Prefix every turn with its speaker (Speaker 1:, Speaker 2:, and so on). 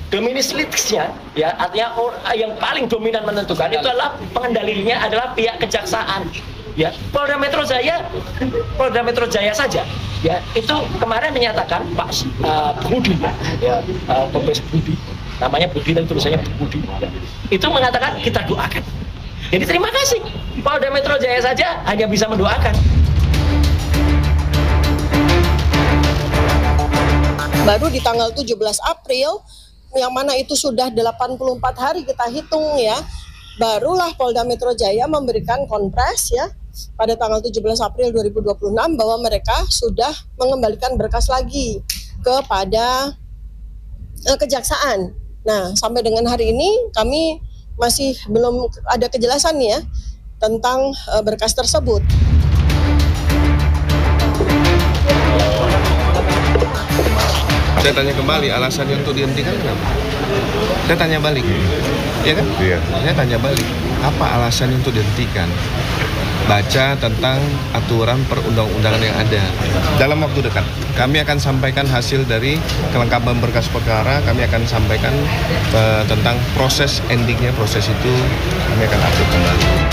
Speaker 1: Dominis litisnya, ya artinya yang paling dominan menentukan itu adalah pengendalinya adalah pihak kejaksaan. Ya, Polda Metro Jaya saja, ya itu kemarin menyatakan Pak Budi, Kombes Budi, namanya Budi dan tulisannya Budi, ya, itu mengatakan kita doakan. Jadi terima kasih, Polda Metro Jaya saja hanya bisa mendoakan.
Speaker 2: Baru di tanggal 17 April, yang mana itu sudah 84 hari kita hitung ya, barulah Polda Metro Jaya memberikan konpres ya pada tanggal 17 April 2026 bahwa mereka sudah mengembalikan berkas lagi kepada kejaksaan. Nah, sampai dengan hari ini kami masih belum ada kejelasan ya tentang berkas tersebut.
Speaker 3: Saya tanya kembali alasannya untuk dihentikan kenapa? Saya tanya balik, ya kan? Iya. Saya tanya balik, apa alasannya untuk dihentikan? Baca tentang aturan perundang-undangan yang ada. Dalam waktu dekat, kami akan sampaikan hasil dari kelengkapan berkas perkara. Kami akan sampaikan tentang proses endingnya, proses itu kami akan update kembali.